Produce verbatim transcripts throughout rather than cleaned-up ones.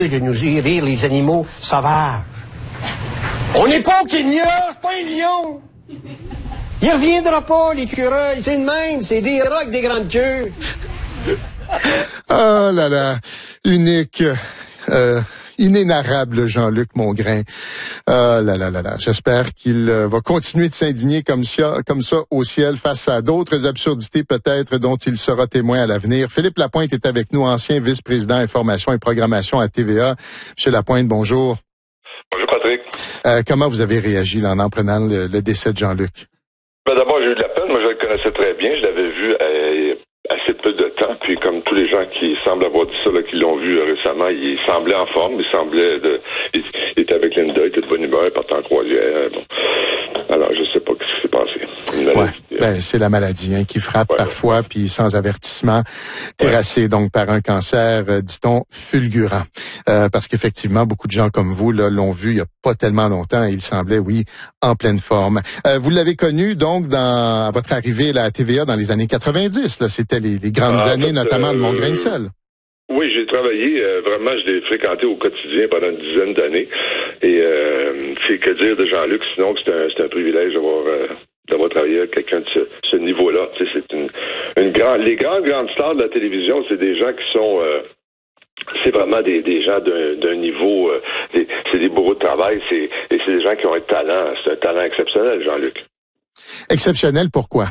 de nous rire les animaux sauvages. On n'est pas au Kenya, c'est pas un lion. Il reviendra pas, l'écureuil, c'est le même, c'est des rats avec des grandes queues. Oh là là, unique, euh, inénarrable Jean-Luc Mongrain. Oh là là là là, j'espère qu'il euh, va continuer de s'indigner comme ça, comme ça au ciel face à d'autres absurdités peut-être dont il sera témoin à l'avenir. Philippe Lapointe est avec nous, ancien vice-président information et programmation à T V A. Monsieur Lapointe, bonjour. Bonjour Patrick. Euh, comment vous avez réagi là, en apprenant le, le décès de Jean-Luc? Ben d'abord, j'ai eu de la peine. Moi, je le connaissais très bien. Je l'avais vu euh, assez peu de temps. Puis, comme tous les gens qui semblent avoir dit ça, là, qui l'ont vu euh, récemment, il semblait en forme. Il semblait de... Il, il était avec Linda, il était de bonne humeur, il partait en croisière. Bon. Alors, je sais pas ce qui s'est passé. Ouais. Ben, c'est la maladie hein, qui frappe ouais, parfois, ouais. Puis sans avertissement, terrassé ouais. donc par un cancer, euh, dit-on, fulgurant. Euh, parce qu'effectivement, beaucoup de gens comme vous là, l'ont vu il y a pas tellement longtemps et il semblait, oui, en pleine forme. Euh, vous l'avez connu donc dans à votre arrivée là, à T V A dans les années quatre-vingt-dix. Là, c'était les, les grandes ah, années, fait, notamment euh, de Mon grain de sel. Oui, j'ai travaillé, euh, vraiment, je l'ai fréquenté au quotidien pendant une dizaine d'années. Et euh, c'est que dire de Jean-Luc, sinon que c'est un, c'est un privilège d'avoir... Euh, d'avoir travaillé avec quelqu'un de ce, ce niveau-là. Tu sais, c'est une, une grande, les grandes, grandes stars de la télévision, c'est des gens qui sont, euh, c'est vraiment des, des gens d'un, d'un niveau, euh, des, c'est des bourreaux de travail, c'est, et c'est des gens qui ont un talent, c'est un talent exceptionnel, Jean-Luc. Exceptionnel, pourquoi?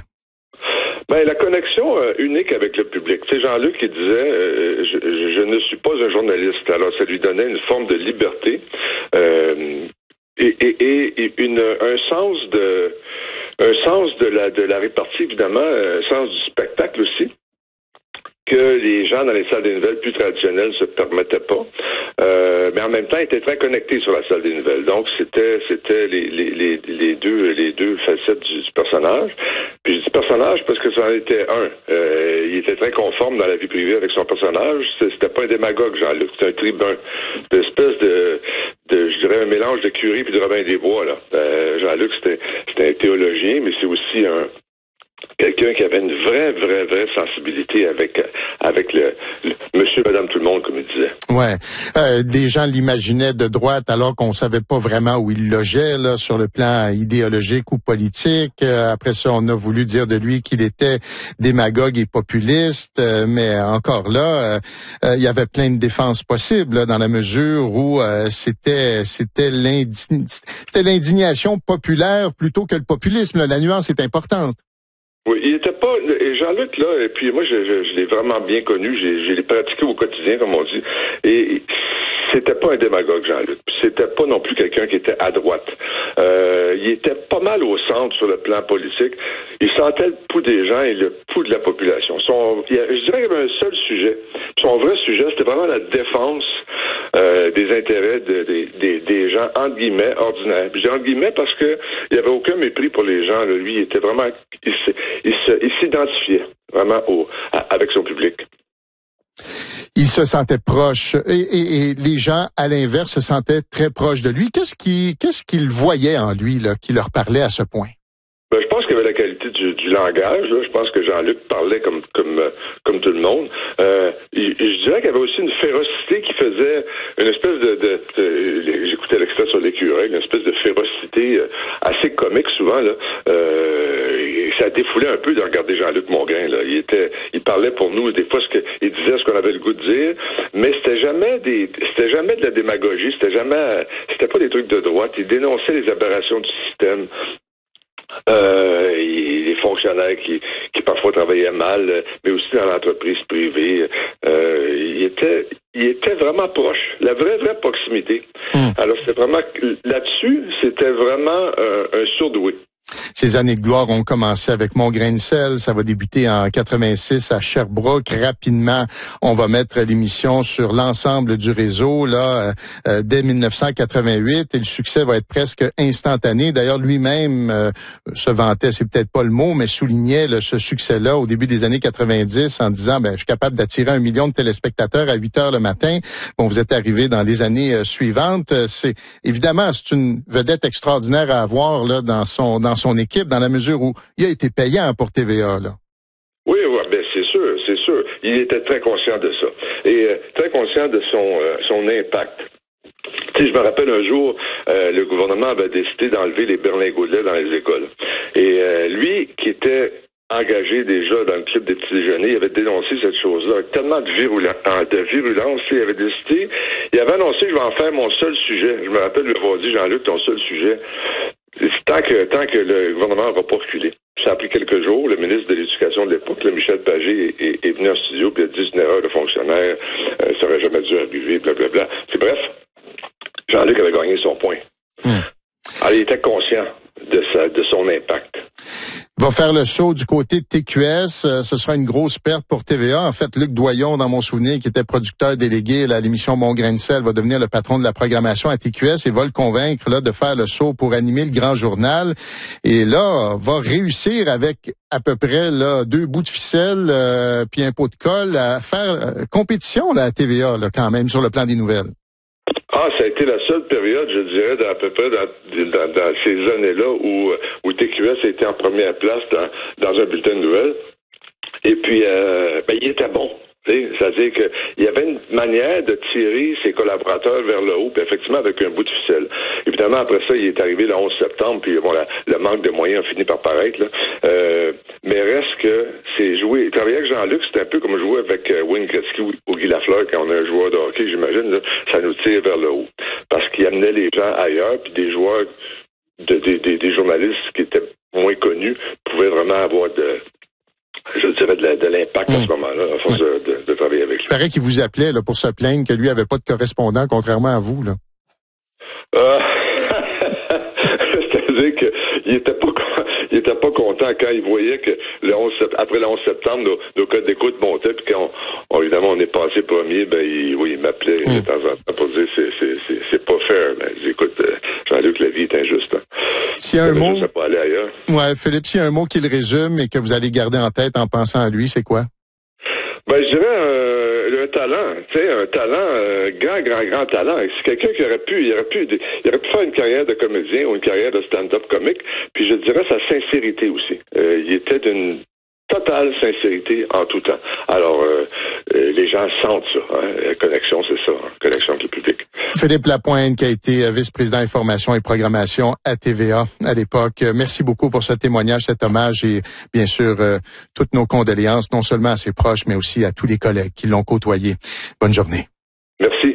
Ben, la connexion euh, unique avec le public. Tu sais, Jean-Luc, il disait, euh, je, je ne suis pas un journaliste. Alors, ça lui donnait une forme de liberté euh, et, et, et une, un sens de un sens de la de la répartie, évidemment, un sens du spectacle aussi, que les gens dans les salles des nouvelles plus traditionnelles se permettaient pas. Euh, mais en même temps, ils étaient très connectés sur la salle des nouvelles. Donc, c'était c'était les, les, les, les deux les deux facettes du, du personnage. Puis je dis personnage parce que ça en était un. Euh, il était très conforme dans la vie privée avec son personnage. C'était pas un démagogue, Jean-Luc. C'était un tribun. Une espèce de, de, je dirais, un mélange de Curie puis de Robin des Bois, là. Euh, Jean-Luc, c'était, c'était un théologien, mais c'est aussi un quelqu'un qui avait une vraie, vraie, vraie sensibilité avec avec le, le monsieur, madame, tout le monde, comme il disait. Ouais, euh, des gens l'imaginaient de droite alors qu'on savait pas vraiment où il logeait là sur le plan idéologique ou politique. Euh, après ça, on a voulu dire de lui qu'il était démagogue et populiste, euh, mais encore là, euh, euh, il y avait plein de défenses possibles là, dans la mesure où euh, c'était c'était l'indign... c'était l'indignation populaire plutôt que le populisme. Là. La nuance est importante. Oui, il était pas... Et Jean-Luc, là, et puis moi, je, je, je l'ai vraiment bien connu, j'ai, je l'ai pratiqué au quotidien, comme on dit, et c'était pas un démagogue, Jean-Luc. C'était pas non plus quelqu'un qui était à droite. Euh, il était pas mal au centre sur le plan politique. Il sentait le pouls des gens et le pouls de la population. Son, il y a, je dirais qu'il y avait un seul sujet. Son vrai sujet, c'était vraiment la défense euh, des intérêts de, de, de, des gens, entre guillemets, ordinaires. Puis je dis entre guillemets parce que il n'y avait aucun mépris pour les gens. Là. Lui, il était vraiment... Il, il, il s'identifiait vraiment au, à, avec son public. Il se sentait proche et, et, et les gens, à l'inverse, se sentaient très proches de lui. Qu'est-ce qui, qu'est-ce qu'ils voyaient en lui là, qui leur parlait à ce point? Ben, je pense qu'il y avait la qualité du, du langage. Là. Je pense que Jean-Luc parlait comme comme comme tout le monde. Euh, je, je dirais qu'il y avait aussi une férocité qui faisait une espèce de, de, de j'écoutais l'extrait sur l'écureuil, une espèce de férocité assez comique souvent là. Euh, et ça défoulait un peu de regarder Jean-Luc Mongrain. Là. Il était, il parlait pour nous des fois ce que il disait ce qu'on avait le goût de dire, mais c'était jamais des, c'était jamais de la démagogie. C'était jamais, c'était pas des trucs de droite. Il dénonçait les aberrations du système. Euh, les fonctionnaires qui, qui parfois travaillaient mal, mais aussi dans l'entreprise privée. Euh, il était, il était vraiment proche, la vraie, vraie proximité. Mmh. Alors, c'était vraiment, là-dessus, c'était vraiment euh, un surdoué. Ces années de gloire ont commencé avec Mon grain de sel. Ça va débuter en quatre-vingt-six à Sherbrooke. Rapidement, on va mettre l'émission sur l'ensemble du réseau là euh, dès dix-neuf cent quatre-vingt-huit et le succès va être presque instantané. D'ailleurs, lui-même euh, se vantait, c'est peut-être pas le mot, mais soulignait là, ce succès-là au début des années quatre-vingt-dix en disant ben je suis capable d'attirer un million de téléspectateurs à huit heures le matin. Bon, vous êtes arrivé dans les années euh, suivantes. C'est évidemment c'est une vedette extraordinaire à avoir là dans son dans son équipe, dans la mesure où il a été payant pour T V A, là. Oui, oui, ben c'est sûr, c'est sûr. il était très conscient de ça. Et euh, très conscient de son, euh, son impact. Tu sais, je me rappelle un jour, euh, le gouvernement avait décidé d'enlever les berlingots-de-lait dans les écoles. Et euh, lui, qui était engagé déjà dans le club des petits déjeuners, il avait dénoncé cette chose-là avec tellement de, virulence, de virulence, il avait décidé, il avait annoncé, je vais en faire mon seul sujet. Je me rappelle lui avoir dit, Jean-Luc, ton seul sujet, tant que, tant que le gouvernement ne va pas reculer. Ça a pris quelques jours. Le ministre de l'Éducation de l'époque, le Michel Pagé, est, est, est venu en studio et a dit, c'est une erreur de fonctionnaire, euh, ça aurait jamais dû arriver, blablabla. C'est bref. Jean-Luc avait gagné son point. Mmh. Alors, il était conscient de, sa, de son impact. Il va faire le saut du côté de T Q S. Euh, ce sera une grosse perte pour T V A. En fait, Luc Doyon, dans mon souvenir, qui était producteur délégué à l'émission Mon Grain de Sel, va devenir le patron de la programmation à T Q S et va le convaincre là de faire le saut pour animer le Grand Journal. Et là, va réussir avec à peu près là deux bouts de ficelle euh, puis un pot de colle à faire euh, compétition là, à T V A là, quand même sur le plan des nouvelles. Ah, ça a été la seule période, je dirais, à peu près dans, dans, dans ces années-là où, où T Q S a été en première place dans, dans un bulletin de nouvelles. Et puis, euh, ben, il était bon. C'est-à-dire qu'il y avait une manière de tirer ses collaborateurs vers le haut, puis effectivement avec un bout de ficelle. Évidemment, après ça, il est arrivé le onze septembre, puis bon, la, le manque de moyens a fini par paraître. Là. Euh, mais reste que c'est jouer. Travailler avec Jean-Luc, c'est un peu comme jouer avec euh, Wayne Gretzky ou, ou Guy Lafleur quand on a un joueur de hockey, j'imagine, là, ça nous tire vers le haut. Parce qu'il amenait les gens ailleurs, puis des joueurs, de, des, des, des journalistes qui étaient moins connus pouvaient vraiment avoir de... je dirais de, la, de l'impact mmh. à ce moment-là, à force ouais. de, de, de travailler avec lui. Il paraît qu'il vous appelait là, pour se plaindre que lui avait pas de correspondant, contrairement à vous, là. Euh... C'est-à-dire qu'il était pas il était pas content quand il voyait que le onze après le onze septembre, nos, nos codes d'écoute montaient, puis quand on, on, évidemment on est passé premier, ben il, oui, il m'appelait mmh. de temps en temps pour dire c'est c'est c'est, c'est pas fair. Ben, je dis, écoute, Jean-Luc, la vie est injuste. Hein. S'il y a un mot, je sais pas aller ailleurs. Ouais, Philippe, s'il y a un mot qui le résume et que vous allez garder en tête en pensant à lui, c'est quoi? Ben, je dirais euh, un talent, tu sais, un talent, un grand, grand, grand talent. C'est quelqu'un qui aurait pu, il aurait pu, il aurait pu faire une carrière de comédien ou une carrière de stand-up comique. Puis je dirais sa sincérité aussi. Euh, il était d'une totale sincérité en tout temps. Alors, euh, euh, les gens sentent ça. Hein? La connexion, c'est ça, hein? Connexion avec le public. Philippe Lapointe, qui a été vice-président information et programmation à T V A à l'époque. Merci beaucoup pour ce témoignage, cet hommage et bien sûr euh, toutes nos condoléances, non seulement à ses proches, mais aussi à tous les collègues qui l'ont côtoyé. Bonne journée. Merci.